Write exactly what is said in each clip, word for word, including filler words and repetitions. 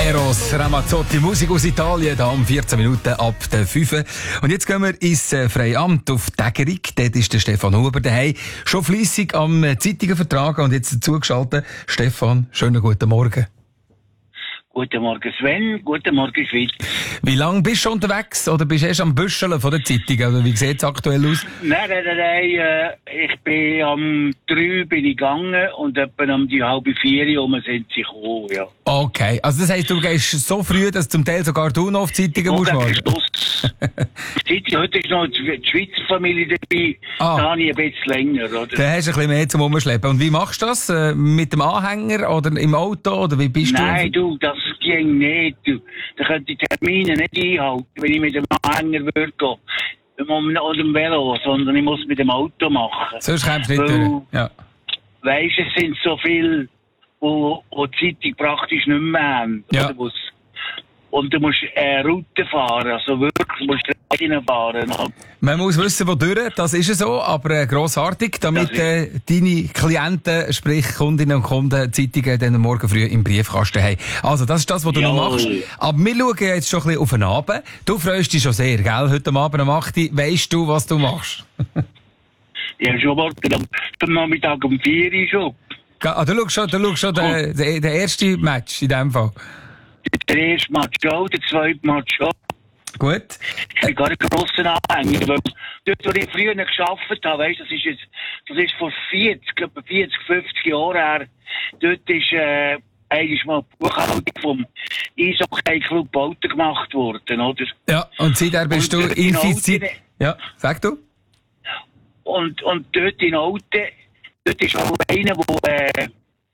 Eros Ramazzotti, Musik aus Italien, da um vierzehn Minuten ab der fünf. Und jetzt gehen wir ins äh, Freiamt auf Tägerig. Dort ist der Stefan Huber daheim. Schon fleissig am äh, Zeitungen vertragen und jetzt zugeschaltet. Stefan, schönen guten Morgen. Guten Morgen Sven, guten Morgen Schweiz. Wie lange bist du schon unterwegs? Oder bist du erst am Büscheln von der Zeitung? Oder wie sieht es aktuell aus? Nein, nein, nein, äh, ich bin am drei bin ich gegangen und etwa um die halbe vier um sind sie gekommen, ja. Okay, also das heisst, du gehst so früh, dass zum Teil sogar du noch auf die Zeitungen musst warten? Die Zeitung, heute ist noch die Schweizer Familie dabei, ah. Da habe ich ein bisschen länger, oder? Da hast du ein bisschen mehr zum Umschleppen. Und wie machst du das? Äh, mit dem Anhänger oder im Auto? Oder wie bist Nein, du? du, das ging nicht. Du. Da könnte ich die Termine nicht einhalten, wenn ich mit dem Anhänger würde gehen. Oder dem Velo, sondern ich muss mit dem Auto machen. Sonst kommst du nicht durch. Ja. Weisst, es sind so viele, wo, wo die Zeitung praktisch nicht mehr haben. Ja. Oder und du musst äh, Route fahren, also wirklich, du musst reinfahren. Man muss wissen, wodurch, das ist so, aber äh, grossartig, damit äh, deine Klienten, sprich Kundinnen und Kunden, Zeitungen dann morgen früh im Briefkasten haben. Also das ist das, was du Jawohl. noch machst. Aber wir schauen jetzt schon ein bisschen auf den Abend. Du freust dich schon sehr, gell? Heute Abend um acht Uhr. Weisst du, was du machst? Ja, schon morgen am, am Nachmittag um vier Uhr schon. Ah, du schaust schon, du schaust schon den, den, den ersten Match in dem Fall. Der erste Match auch, der zweite Match auch. Gut. Ich bin gar ein grosser Anhänger. Dort, wo ich früher gearbeitet habe, weißt, das ist jetzt, das ist vor vierzig, glaube vierzig, fünfzig Jahren her. Dort ist, äh, eigentlich mal die Buchhaltung vom Eishockey-Club Alten gemacht worden, oder? Ja, und seitdem bist und du infiziert. Ja, sag du? Und, und dort in Alten, dort ist auch einer, der, äh,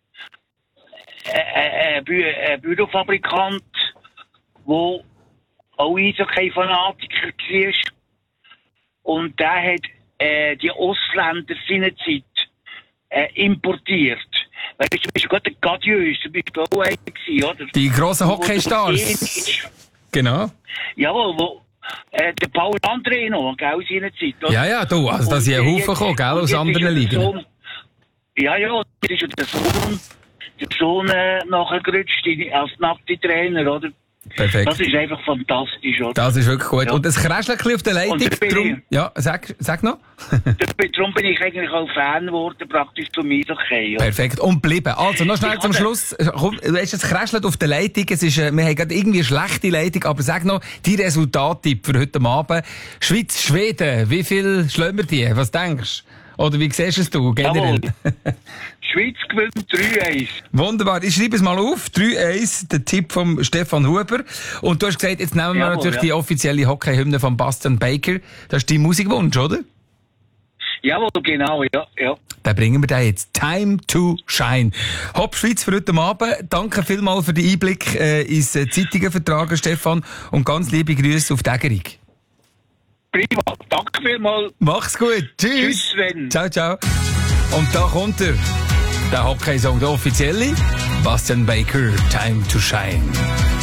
ein Bü äh, Bürofabrikant, der auch Eishockey-Fanatiker war. Und der hat äh, die Ausländer seinerzeit äh, importiert. Weißt du, du bist gerade ein Gadieux, du bist auch einer gewesen, oder? Die grossen Hockeystars. Genau. Jawohl, wo äh, der Paul André noch, gell, seinerzeit. Oder? Ja, ja, du, also da sind ein Haufen gekommen, gell, aus anderen Ligen. Sohn, ja, ja, das ist ja der Sohn. Der Sohn äh, nachgerutscht als Nazi-Trainer, oder? Perfekt. Das ist einfach fantastisch, oder? Das ist wirklich gut. Ja. Und das Kräschchen auf der Leitung, drum, ja, sag, sag noch. Darum bin ich eigentlich auch Fan geworden, praktisch zum Eishockey. Perfekt. Und bleiben. Also, noch schnell Ich zum hatte... Schluss. Komm, du hast jetzt Kräschchen auf der Leitung. Es ist, äh, wir haben gerade irgendwie eine schlechte Leitung, aber sag noch, die Resultattipp für heute Abend. Schweiz, Schweden, wie viel schlagen wir die? Was denkst du? Oder wie siehst es du generell? Schweiz gewinnt drei eins. Wunderbar. Ich schreibe es mal auf. drei eins, der Tipp von Stefan Huber. Und du hast gesagt, jetzt nehmen wir Jawohl, natürlich ja. die offizielle Hockey-Hymne von Bastian Baker. Das ist dein Musikwunsch, oder? Jawohl, genau, ja, ja. Dann bringen wir da jetzt Time to Shine. Hopp Schweiz für heute Abend. Danke vielmals für den Einblick äh, ins äh, Zeitungen-Vertragen, Stefan. Und ganz liebe Grüße auf Tägerig. Prima, danke vielmals. Mach's gut. Tschüss. Tschüss, Sven. Ciao, ciao. Und da kommt er. Der Hockey-Song, der offizielle. Bastian Baker, Time to Shine.